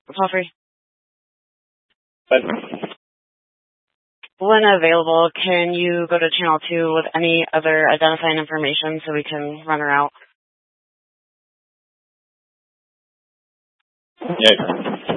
Call free. But When available, can you go to channel 2 with any other identifying information so we can run her out? yeah.